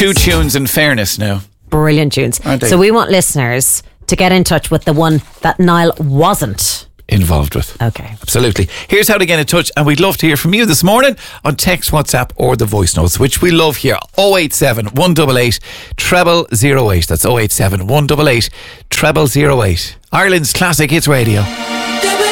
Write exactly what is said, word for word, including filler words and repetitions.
two tunes in fairness now. Brilliant tunes. Aren't they? So we want listeners to get in touch with the one that Niall wasn't involved with. Okay. Absolutely. Here's how to get in touch, and we'd love to hear from you this morning on text, WhatsApp or the voice notes, which we love here. oh eight seven, one eight eight, treble oh eight. That's oh eight seven, one eight eight, treble oh eight. Ireland's Classic Hits Radio.